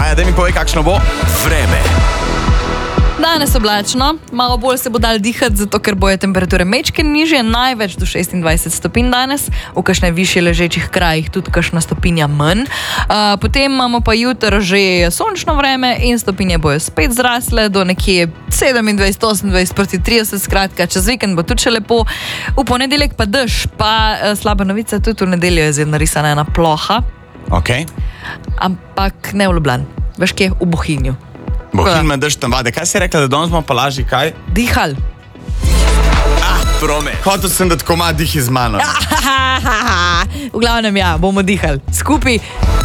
Maja, daj mi povej, kakšno bo vreme. Danes oblačno, malo bolj se bo dal dihati, zato ker bojo temperature mečke nižje, največ do 26 stopinj danes, v kakšne višje ležečih krajih tudi kakšna stopinja manj. Potem imamo pa jutro že sončno vreme in stopinje bojo spet zrasle do nekje 27, 28 proti 30, skratka, čez vikend bo tudi še lepo. V ponedeljek pa dež, pa slaba novica, tudi v nedeljo je narisana ena ploha. Ok. Ampak ne v Ljubljani, veš kje, v Bohinju. Bohinj me drž tam vade. Kaj si rekla, da danes smo pa lažji, kaj? Dihal. Promet. Hotel sem, da tako ima dihi z mano. V glavnem ja, bomo dihali. Skupaj.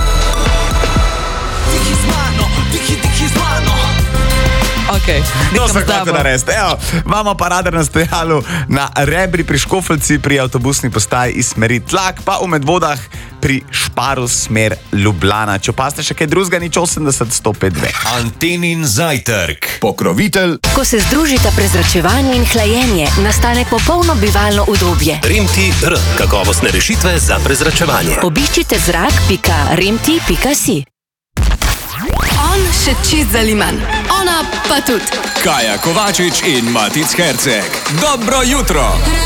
Dihi z mano, dihi z mano. Ok. To sem hotel narediti. Evo, imamo pa radar na stojalu na Rebri pri Škofeljci, pri avtobusni postaji iz smeri Tlak, pa v Medvodah pri Šparu smer Ljubljana. Če opaste še kaj drugega, nič 80 105 2. Antenin zajtrk. Pokrovitelj. Ko se združita prezračevanje in hlajenje, nastane popolno bivalno udobje. Remti-R. Kakovostne rešitve za prezračevanje. Obiščite zrak.remti.si. On še čist za liman, ona pa tudi. Kaja Kovačič in Matic Herceg. Dobro jutro.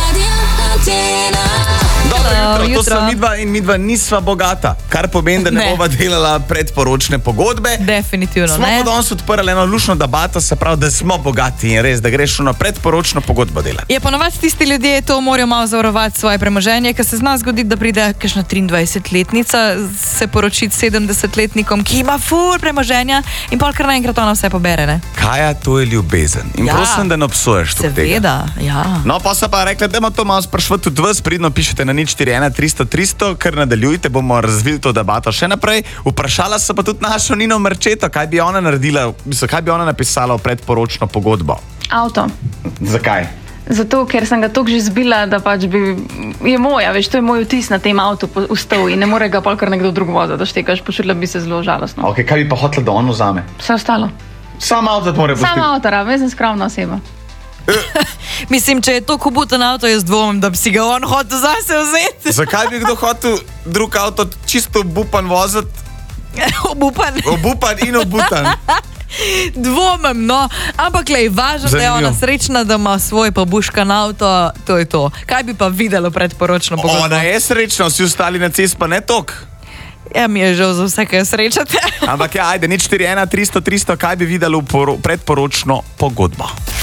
Dobro jutro, to jutro. so midva in midva nisva bogata, kar pomeni, da ne Ne. bova delala predporočne pogodbe. Definitivno Smo ne. pa danes odprli eno lušno debato, se pravi, da smo bogati in res, da greš na predporočno pogodbo delati. Je ponovadi tisti ljudje to morajo malo zavarovati svoje premoženje, ker se zna zgoditi, da pride kakšna 23-letnica se poročiti 70-letnikom, ki ima ful premoženja in pol kar naenkrat ona vse pobere, ne? Kaja, to je ljubezen. In Ja. prosim, da ne obsoješ tega. Seveda, ja. No, pa so pa rekli, da ima to malo sprašvati tudi vas, pridno pišete na 041 300 300, ker nadaljujte, bomo razvili to debato še naprej. Vprašala so pa tudi našo Nino Marčeto, kaj bi ona naredila, kaj bi ona napisala v predporočno pogodbo. Avto. Zakaj? Zato, ker sem ga toliko že zbila, da pač je moja, veš, to je moj vtis na tem avtu ustal in ne more ga pol kar nekdo drug voziti, da štekaš, počutila bi se zelo žalostno. Ok, kaj bi pa hotela, da on vzame? Vse ostalo. Sam avto mora biti. Sama avtora, jaz sem skromna oseba. Mislim, če je to kubuten avto, jaz dvomim, da bi si ga on hotel zase vzeti. Zakaj bi kdo hotel drug avto čisto obupan voziti? Obupan. Obupan in obutan. Dvomim, no. Ampak lej, važno, da je ona Zanimivo. srečna, da ima svoj pobuškan avto, to je to. Kaj bi pa videlo predporočno pogodbo? Ona je srečna, vsi ostali na cest pa ne tok. Ja, mi je žal za vse, kaj srečate. Ampak ja, ajde, 041 300 300, kaj bi videlo v predporočno pogodbo.